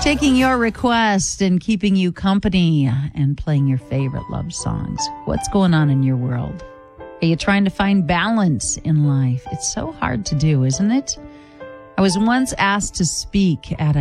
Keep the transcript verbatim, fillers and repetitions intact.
Taking your request and keeping you company and playing your favorite love songs. What's going on in your world? Are you trying to find balance in life? It's so hard to do, isn't it? I was once asked to speak at a